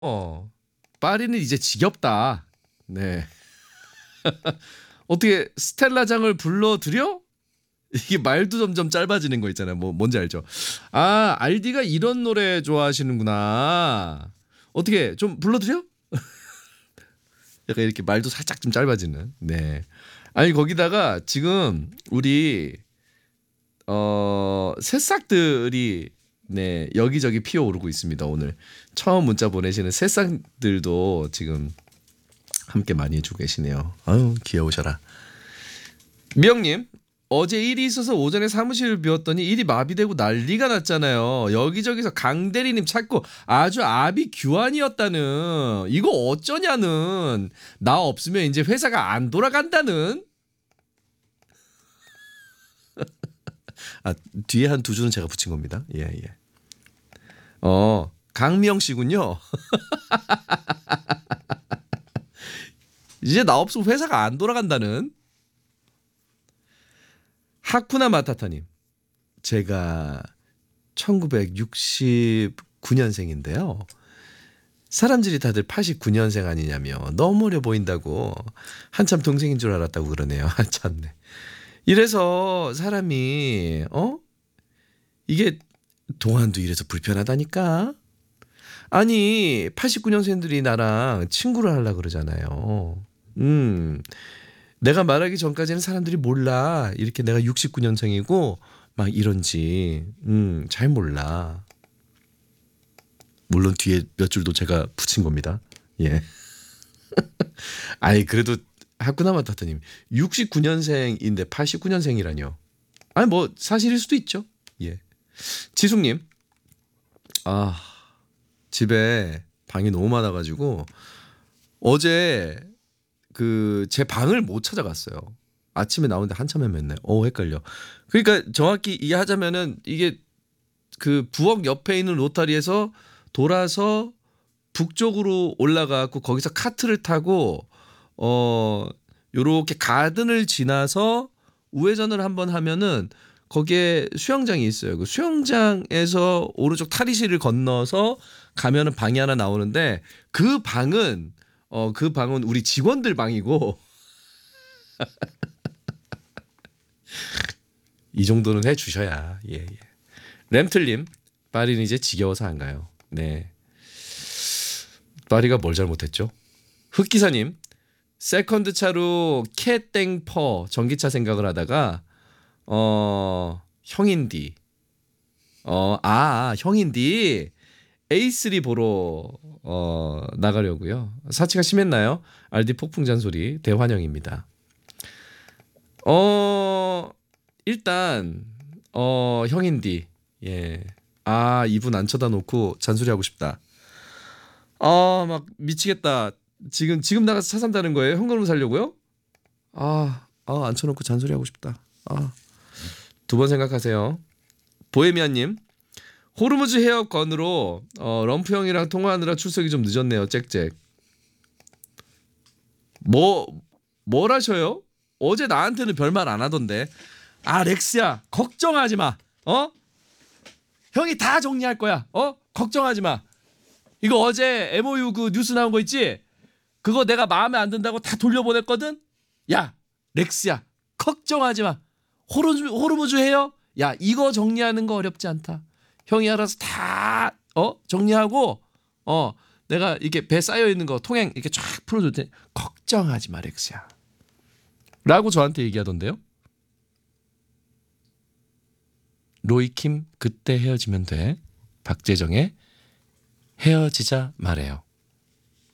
파리는 이제 지겹다. 네. 어떻게 스텔라장을 불러드려? 이게 말도 점점 짧아지는 거 있잖아요. 뭐 뭔지 알죠? 아, 알디가 이런 노래 좋아하시는구나. 어떻게 좀 불러드려? 약간 이렇게 말도 살짝 좀 짧아지는. 네. 아니 거기다가 지금 우리 새싹들이 네 여기저기 피어오르고 있습니다. 오늘 처음 문자 보내시는 새싹들도 지금 함께 많이 해주고 계시네요. 아유 귀여우셔라. 미영님 어제 일이 있어서 오전에 사무실을 비웠더니 일이 마비되고 난리가 났잖아요. 여기저기서 강 대리님 찾고 아주 아비규환이었다는. 이거 어쩌냐는. 나 없으면 이제 회사가 안 돌아간다는. 아 뒤에 한 두 줄은 제가 붙인 겁니다. 예 예. 강미영 씨군요. 이제 나 없으면 회사가 안 돌아간다는. 하쿠나 마타타님. 제가 1969년생인데요. 사람들이 다들 89년생 아니냐며 너무 어려 보인다고 한참 동생인 줄 알았다고 그러네요. 아 참네. 이래서 사람이 이게 동안도 이래서 불편하다니까. 아니 89년생들이 나랑 친구를 하려고 그러잖아요. 내가 말하기 전까지는 사람들이 몰라. 이렇게 내가 69년생이고 막 이런지 잘 몰라. 물론 뒤에 몇 줄도 제가 붙인 겁니다. 예. 아니 그래도 하쿠나 마타타님 69년생인데 89년생이라뇨. 아니 뭐 사실일 수도 있죠. 예. 지숙님 아 집에 방이 너무 많아가지고 어제 그 제 방을 못 찾아갔어요. 아침에 나오는데 한참 헤맸네. 헷갈려. 그러니까 정확히 이해하자면은 이게 그 부엌 옆에 있는 로타리에서 돌아서 북쪽으로 올라가고 거기서 카트를 타고 요렇게 가든을 지나서 우회전을 한번 하면은 거기에 수영장이 있어요. 그 수영장에서 오른쪽 탈의실을 건너서 가면은 방이 하나 나오는데 그 방은 우리 직원들 방이고 이 정도는 해주셔야. 예, 예. 램틀님 파리는 이제 지겨워서 안 가요. 네. 파리가 뭘 잘못했죠? 흑기사님 세컨드 차로 캐땡퍼 전기차 생각을 하다가 형인디 형인디 A3 보러 나가려고요. 사치가 심했나요? 알디 폭풍 잔소리 대환영입니다. 일단 형인디 예. 이분 안 쳐다놓고 잔소리하고 싶다. 막 미치겠다. 지금 나가서 차 산다는 거예요? 현금으로 살려고요? 안 쳐놓고 잔소리하고 싶다. 두 번 생각하세요. 보헤미안님 호르무즈 해협 건으로 럼프 형이랑 통화하느라 출석이 좀 늦었네요. 짹짹. 뭘 하셔요? 어제 나한테는 별말 안 하던데. 렉스야 걱정하지 마. 형이 다 정리할 거야. 걱정하지 마. 이거 어제 MOU 그 뉴스 나온 거 있지? 그거 내가 마음에 안 든다고 다 돌려보냈거든? 야 렉스야 걱정하지 마. 호르무즈 해요? 야 이거 정리하는 거 어렵지 않다. 형이 알아서 다 정리하고 내가 이렇게 배 쌓여 있는 거 통행 이렇게 쫙 풀어줄 테니 걱정하지 마 렉스야 라고 저한테 얘기하던데요. 로이킴 그때 헤어지면 돼. 박재정의 헤어지자 말해요.